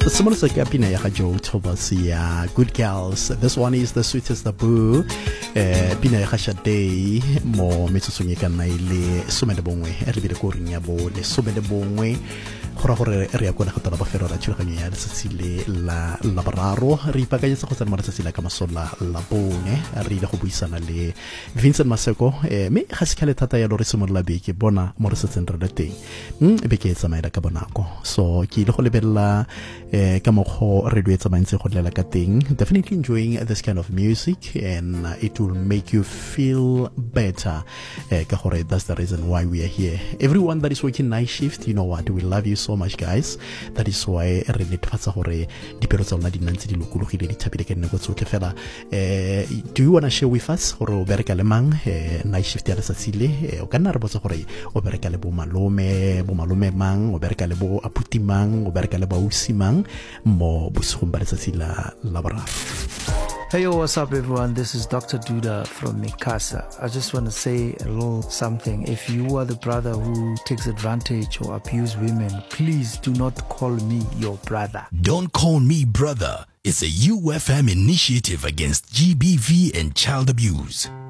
Someone said Kapina ya Joe Thomas ya Good Girls. This one is the sweetest boo. Pina ya Day mo metsusunyeka na ile somede bongwe re bile ko rinya bo le somede bongwe gora gore re ya kona go tona ba fero ra tshiraganyo ya letsatsi la bararo re ipakanyetsa go tsena mo letsatsi la ka masola la bone re ile go buisana le Vincent Maseko me ga se kale thata ya lo re semolla beke bona mo re setseng re le teng beke e tsamaela ka bonako so ke ile go lebella ka mokgo re duetsa mantse go lela ka teng. Definitely enjoying this kind of music and it will make you feel better ka gore that's the reason why we are here. Everyone that is working night shift, you know what, we love you so much guys. That is why re netefatsa gore dipelo tsa lona di nantse di lokologile di thabile ke nne go tsotlhe fela. Do you want to share with us gore o bereka le mang night shift ya letsatsi le o ka nna re botsa gore o bereka le bo malome mang, o bereka le bo aputi mang, o bereka le ba usi mang mo bosigong ba letsatsi la boraro. Hey, yo, what's up, everyone? This is Dr. Duda from Mikasa. I just want to say a little something. If you are the brother who takes advantage or abuse women, please do not call me your brother. Don't call me brother. It's a UFM initiative against GBV and child abuse.